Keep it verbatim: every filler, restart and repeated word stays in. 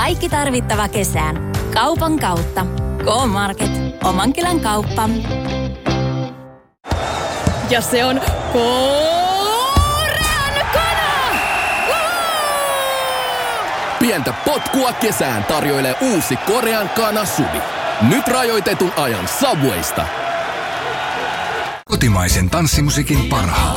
Kaikki tarvittava kesään. Kaupan kautta. K-Market. Oman kylän kauppa. Ja se on korean kana! Pientä potkua kesään tarjoilee uusi korean kana Subi. Nyt rajoitetun ajan Subwaysta. Kotimaisen tanssimusiikin parhaat.